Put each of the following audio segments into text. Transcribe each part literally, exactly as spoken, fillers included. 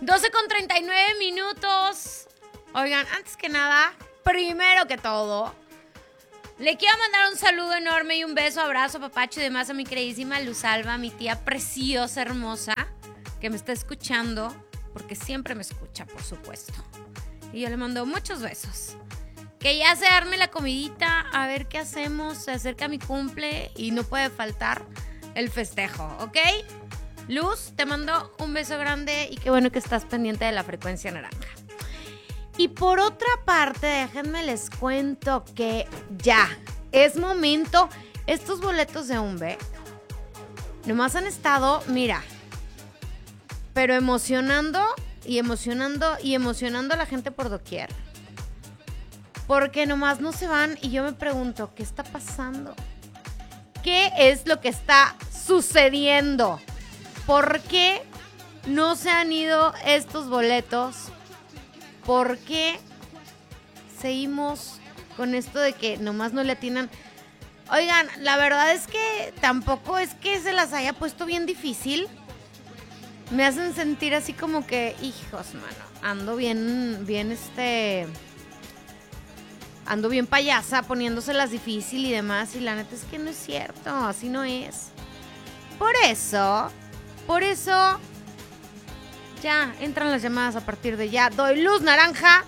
doce con treinta y nueve minutos. Oigan, antes que nada, primero que todo, le quiero mandar un saludo enorme y un beso, abrazo, papacho y demás a mi queridísima Luz Alba, mi tía preciosa, hermosa, que me está escuchando, porque siempre me escucha, por supuesto. Y yo le mando muchos besos. Que ya se arme la comidita, a ver qué hacemos, se acerca mi cumple y no puede faltar el festejo, ¿ok? Luz, te mando un beso grande y qué bueno que estás pendiente de la frecuencia naranja. Y por otra parte, déjenme les cuento que ya es momento. Estos boletos de Umbe nomás han estado, mira, pero emocionando y emocionando y emocionando a la gente por doquier. Porque nomás no se van y yo me pregunto, ¿qué está pasando? ¿Qué es lo que está sucediendo? ¿Por qué no se han ido estos boletos? ¿Por qué seguimos con esto de que nomás no le atinan? Oigan, la verdad es que tampoco es que se las haya puesto bien difícil. Me hacen sentir así como que, hijos, mano, ando bien, bien este... Ando bien payasa poniéndoselas difícil y demás. Y la neta es que no es cierto, así no es. Por eso, por eso... Ya, entran las llamadas a partir de ya. Doy luz naranja.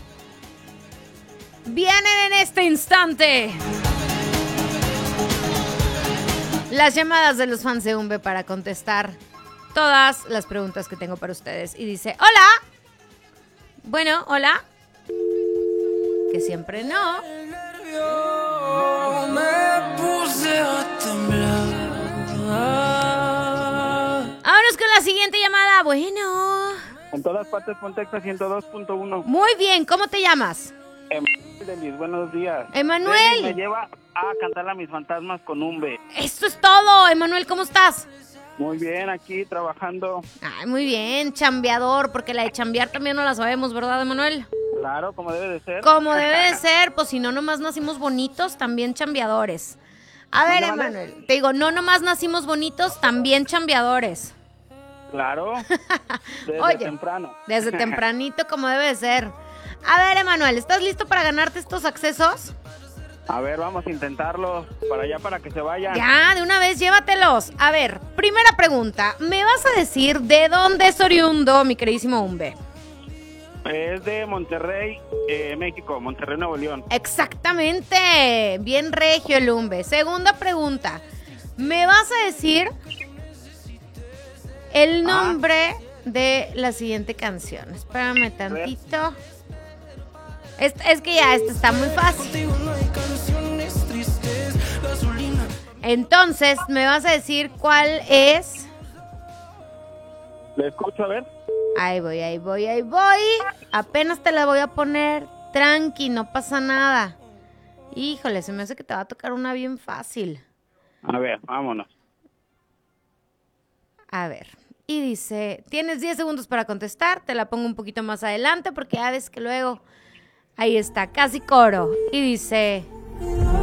Vienen en este instante las llamadas de los fans de Umbe para contestar todas las preguntas que tengo para ustedes. Y dice, hola. Bueno, hola. Que siempre no. Me puse a temblar. Vámonos con la siguiente llamada. Bueno. En todas partes, Pontexa ciento dos punto uno. Muy bien, ¿cómo te llamas? Emanuel de mis buenos días. Emanuel. Me lleva a cantar a mis fantasmas con Umbe. Esto es todo. Emanuel, ¿cómo estás? Muy bien, aquí trabajando. Ay, muy bien, chambeador, porque la de chambear también no la sabemos, ¿verdad, Emanuel? Claro, como debe de ser. Como debe de ser, pues si no nomás nacimos bonitos, también chambeadores. A ver, Emanuel, te digo, no nomás nacimos bonitos, también chambeadores. Claro, desde Oye, temprano. Desde tempranito, como debe de ser. A ver, Emanuel, ¿estás listo para ganarte estos accesos? A ver, vamos a intentarlo para allá, para que se vayan. Ya, de una vez, llévatelos. A ver, primera pregunta. ¿Me vas a decir de dónde es oriundo, mi queridísimo Umbe? Es de Monterrey, eh, México, Monterrey, Nuevo León. Exactamente, bien regio el Umbe. Segunda pregunta. ¿Me vas a decir el nombre ah. de la siguiente canción? Espérame tantito. Es, es que ya, esto está muy fácil. Entonces, ¿me vas a decir cuál es? ¿Le escucho? A ver. Ahí voy, ahí voy, ahí voy. Apenas te la voy a poner. Tranqui, no pasa nada. Híjole, se me hace que te va a tocar una bien fácil. A ver, vámonos. A ver. Y dice, tienes diez segundos para contestar. Te la pongo un poquito más adelante porque ya ves que luego... Ahí está, casi coro. Y dice...